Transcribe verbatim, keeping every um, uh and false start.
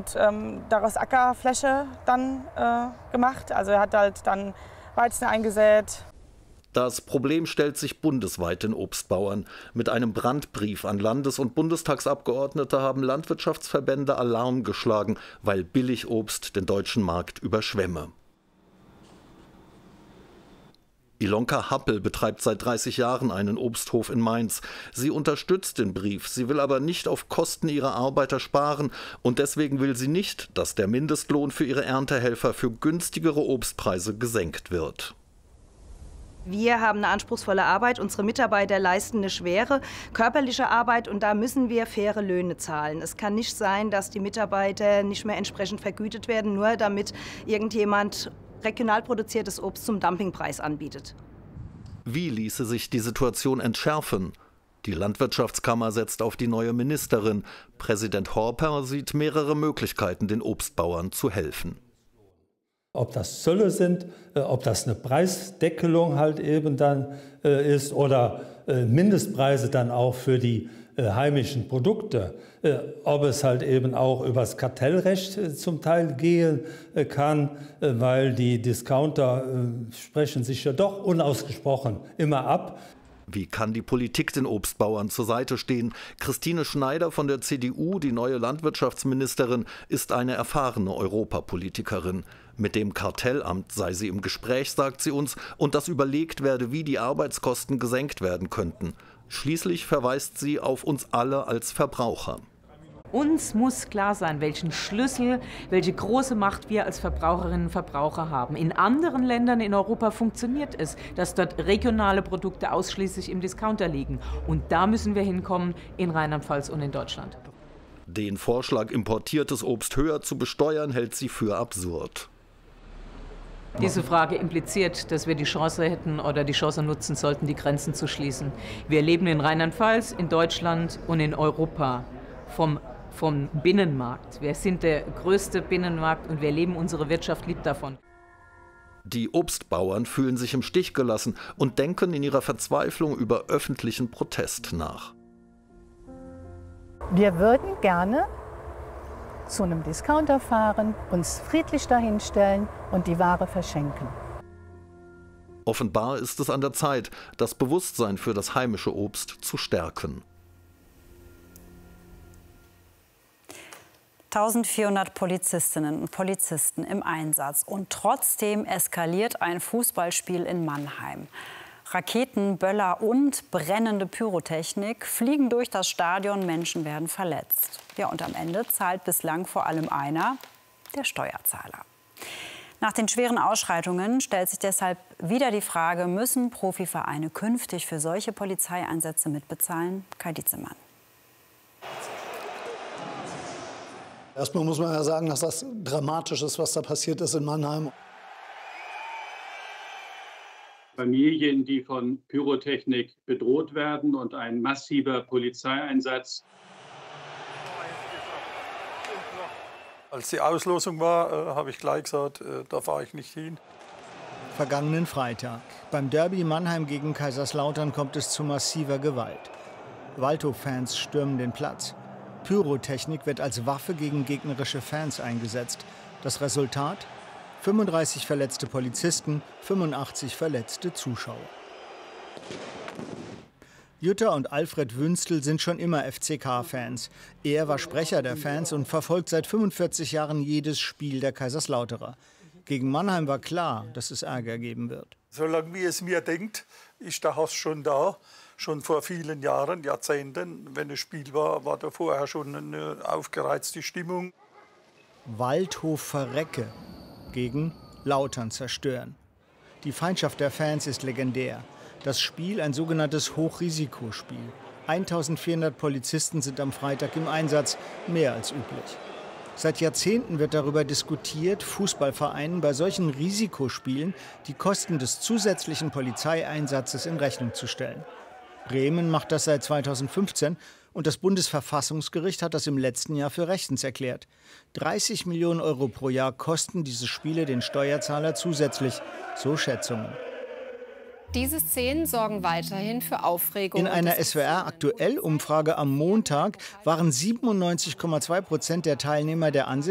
und ähm, daraus Ackerfläche dann äh, gemacht. Also er hat halt dann Weizen eingesät. Das Problem stellt sich bundesweit den Obstbauern. Mit einem Brandbrief an Landes- und Bundestagsabgeordnete haben Landwirtschaftsverbände Alarm geschlagen, weil Billigobst den deutschen Markt überschwemme. Ilonka Happel betreibt seit dreißig Jahren einen Obsthof in Mainz. Sie unterstützt den Brief, sie will aber nicht auf Kosten ihrer Arbeiter sparen und deswegen will sie nicht, dass der Mindestlohn für ihre Erntehelfer für günstigere Obstpreise gesenkt wird. Wir haben eine anspruchsvolle Arbeit, unsere Mitarbeiter leisten eine schwere körperliche Arbeit und da müssen wir faire Löhne zahlen. Es kann nicht sein, dass die Mitarbeiter nicht mehr entsprechend vergütet werden, nur damit irgendjemand regional produziertes Obst zum Dumpingpreis anbietet. Wie ließe sich die Situation entschärfen? Die Landwirtschaftskammer setzt auf die neue Ministerin. Präsident Horper sieht mehrere Möglichkeiten, den Obstbauern zu helfen. Ob das Zölle sind, äh, ob das eine Preisdeckelung halt eben dann äh, ist oder äh, Mindestpreise dann auch für die äh, heimischen Produkte, äh, ob es halt eben auch übers Kartellrecht äh, zum Teil gehen äh, kann, äh, weil die Discounter äh, sprechen sich ja doch unausgesprochen immer ab. Wie kann die Politik den Obstbauern zur Seite stehen? Christine Schneider von der C D U, die neue Landwirtschaftsministerin, ist eine erfahrene Europapolitikerin. Mit dem Kartellamt sei sie im Gespräch, sagt sie uns, und dass überlegt werde, wie die Arbeitskosten gesenkt werden könnten. Schließlich verweist sie auf uns alle als Verbraucher. Uns muss klar sein, welchen Schlüssel, welche große Macht wir als Verbraucherinnen und Verbraucher haben. In anderen Ländern in Europa funktioniert es, dass dort regionale Produkte ausschließlich im Discounter liegen. Und da müssen wir hinkommen, in Rheinland-Pfalz und in Deutschland. Den Vorschlag, importiertes Obst höher zu besteuern, hält sie für absurd. Diese Frage impliziert, dass wir die Chance hätten oder die Chance nutzen sollten, die Grenzen zu schließen. Wir leben in Rheinland-Pfalz, in Deutschland und in Europa vom vom Binnenmarkt. Wir sind der größte Binnenmarkt und wir leben, unsere Wirtschaft lebt davon. Die Obstbauern fühlen sich im Stich gelassen und denken in ihrer Verzweiflung über öffentlichen Protest nach. Wir würden gerne zu einem Discounter fahren, uns friedlich dahinstellen und die Ware verschenken. Offenbar ist es an der Zeit, das Bewusstsein für das heimische Obst zu stärken. eintausendvierhundert Polizistinnen und Polizisten im Einsatz. Und trotzdem eskaliert ein Fußballspiel in Mannheim. Raketen, Böller und brennende Pyrotechnik fliegen durch das Stadion, Menschen werden verletzt. Ja, und am Ende zahlt bislang vor allem einer, der Steuerzahler. Nach den schweren Ausschreitungen stellt sich deshalb wieder die Frage, müssen Profivereine künftig für solche Polizeieinsätze mitbezahlen? Kai Dietzemann. Erstmal muss man ja sagen, dass das dramatisch ist, was da passiert ist in Mannheim. Familien, die von Pyrotechnik bedroht werden und ein massiver Polizeieinsatz. Als die Auslosung war, äh, habe ich gleich gesagt, äh, da fahre ich nicht hin. Vergangenen Freitag. Beim Derby Mannheim gegen Kaiserslautern kommt es zu massiver Gewalt. Waldhof-Fans stürmen den Platz. Pyrotechnik wird als Waffe gegen gegnerische Fans eingesetzt. Das Resultat? fünfunddreißig verletzte Polizisten, fünfundachtzig verletzte Zuschauer. Jutta und Alfred Wünstel sind schon immer F C K-Fans. Er war Sprecher der Fans und verfolgt seit fünfundvierzig Jahren jedes Spiel der Kaiserslauterer. Gegen Mannheim war klar, dass es Ärger geben wird. Solange wie es mir denkt, ist der Hass schon da. Schon vor vielen Jahren, Jahrzehnten, wenn es Spiel war, war da vorher schon eine aufgereizte Stimmung. Waldhof Verrecke gegen Lautern zerstören. Die Feindschaft der Fans ist legendär. Das Spiel ein sogenanntes Hochrisikospiel. eintausendvierhundert Polizisten sind am Freitag im Einsatz, mehr als üblich. Seit Jahrzehnten wird darüber diskutiert, Fußballvereinen bei solchen Risikospielen die Kosten des zusätzlichen Polizeieinsatzes in Rechnung zu stellen. Bremen macht das seit zweitausendfünfzehn und das Bundesverfassungsgericht hat das im letzten Jahr für rechtens erklärt. dreißig Millionen Euro pro Jahr kosten diese Spiele den Steuerzahler zusätzlich, so Schätzungen. Diese Szenen sorgen weiterhin für Aufregung. In einer S W R-Aktuell-Umfrage am Montag waren siebenundneunzig Komma zwei Prozent der Teilnehmer der Ansicht,